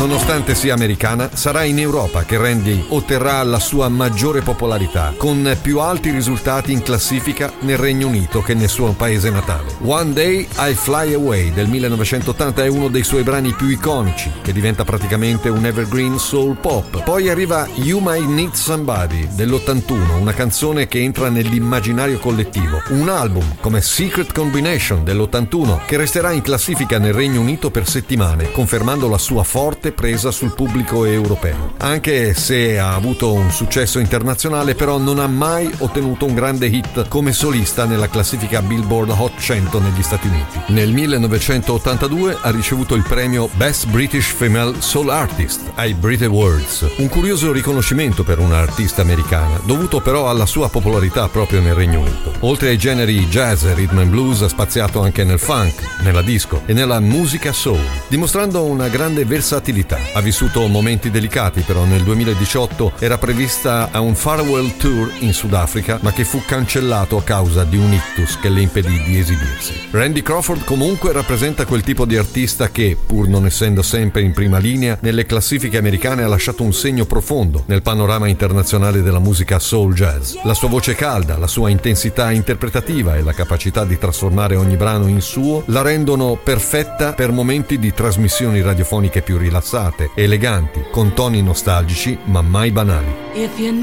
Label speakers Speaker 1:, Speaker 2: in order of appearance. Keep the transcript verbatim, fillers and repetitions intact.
Speaker 1: nonostante sia americana, sarà in Europa che Randy otterrà la sua maggiore popolarità, con più alti risultati in classifica nel Regno Unito che nel suo paese natale. One Day I Fly Away del millenovecentottanta è uno dei suoi brani più iconici, che diventa praticamente un evergreen soul pop. Poi arriva You Might Need Somebody dell'ottantuno, una canzone che entra nell'immaginario collettivo. Un album come Secret Combination dell'ottantuno che resterà in classifica nel Regno Unito per settimane, confermando la sua forte presa sul pubblico europeo. Anche se ha avuto un successo internazionale, però non ha mai ottenuto un grande hit come solista nella classifica Billboard Hot cento negli Stati Uniti. Nel millenovecentottantadue ha ricevuto il premio Best British Female Soul Artist ai Brit Awards, un curioso riconoscimento per un'artista americana, dovuto però alla sua popolarità proprio nel Regno Unito. Oltre ai generi jazz e rhythm and blues, ha spaziato anche nel funk, nella disco e nella musica soul, dimostrando una grande versatilità. Ha vissuto momenti delicati, però nel duemiladiciotto era prevista a un farewell tour in Sudafrica, ma che fu cancellato a causa di un ictus che le impedì di esibirsi. Randy Crawford comunque rappresenta quel tipo di artista che, pur non essendo sempre in prima linea, nelle classifiche americane ha lasciato un segno profondo nel panorama internazionale della musica soul jazz. La sua voce calda, la sua intensità interpretativa e la capacità di trasformare ogni brano in suo la rendono perfetta per momenti di trasmissioni radiofoniche più rilassate, eleganti, con toni nostalgici ma mai banali.
Speaker 2: If you